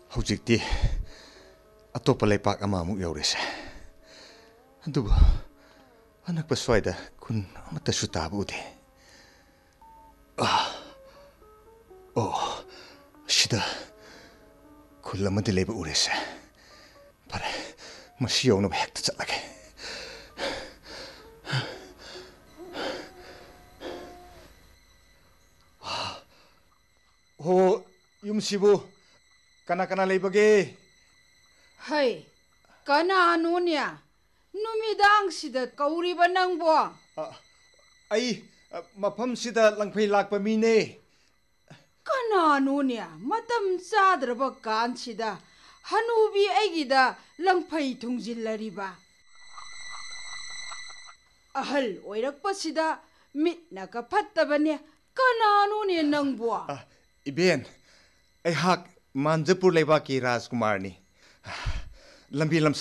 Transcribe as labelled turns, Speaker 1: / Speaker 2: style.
Speaker 1: ꯍꯧꯖꯤꯛꯇꯤ ꯑꯇꯣꯞꯄ ꯂꯩꯄꯥꯛ ꯑꯃꯃꯨꯛ ꯌꯧꯔꯦꯁꯦ ꯑꯗꯨꯕꯨ ꯑꯅꯛꯄ ꯁ꯭ꯋꯥꯏꯗ ꯈꯨꯟ ꯑꯃꯠꯇꯁꯨ ꯇꯥꯕ ꯎꯗꯦ ꯁꯤꯗ ꯈꯨꯜ ꯑꯃꯗꯤ ꯂꯩꯕ ꯎꯔꯦꯁꯦ ꯐꯔꯦ ꯃꯁꯤ ꯌꯧꯅꯕ ꯍꯦꯛꯇ ꯆꯠꯂꯒꯦ ꯍꯣ ꯌꯨꯝꯁꯤꯕꯨ ꯀꯅꯥ ꯀꯅꯥ ꯂꯩꯕꯒꯦ
Speaker 2: ꯍꯩ ꯀꯅꯥꯅꯣꯅꯦ ꯅꯨꯃꯤꯗꯥꯡꯁꯤꯗ ꯀꯧꯔꯤꯕ ꯅꯪꯕꯣ
Speaker 1: ꯑꯩ ꯃꯐꯝꯁꯤꯗ ꯂꯪꯐꯩ ꯂꯥꯛꯄ ꯃꯤꯅꯦ
Speaker 2: ꯀꯅꯥꯅꯣꯅꯦ ꯃꯇꯝ ꯆꯥꯗ꯭ꯔꯕ ꯀꯥꯟꯁꯤꯗ ꯍꯅꯨꯕꯤ ꯑꯩꯒꯤꯗ ꯂꯪꯐꯩ ꯊꯨꯡꯖꯤꯜꯂꯔꯤꯕ ꯑꯍꯜ ꯑꯣꯏꯔꯛꯄꯁꯤꯗ ꯃꯤꯠꯅꯒ ꯐꯠꯇꯕꯅꯦ ꯀꯅꯥꯅꯣꯅꯦ ꯅꯪꯕꯣ
Speaker 1: ꯏꯕꯦꯟ ꯑꯩꯍꯥꯛ ꯃꯥꯟꯖꯄꯨꯔ ꯂꯩꯕꯥꯛꯀꯤ ꯔꯥꯖꯀꯨꯃꯥꯔꯅꯤ ꯂꯝꯕꯤ